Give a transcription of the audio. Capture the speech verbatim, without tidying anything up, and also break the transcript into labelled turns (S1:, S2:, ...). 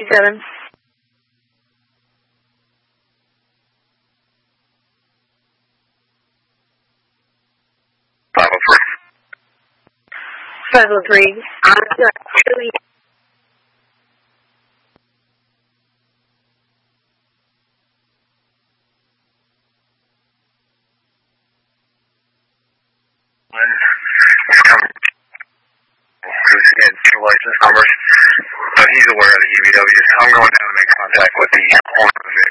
S1: sixty-seven.
S2: five oh three.
S1: five oh three. I'm actually...
S2: Because he had two license numbers, but he's aware of the U V W, so I'm going down to make contact with the owner of the